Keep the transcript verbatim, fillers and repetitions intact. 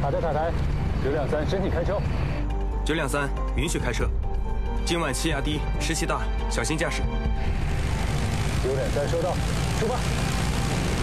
塔台塔台，九两三申请开车。 九两三允许开车，今晚气压低，湿气大，小心驾驶。 九两三收到，出发。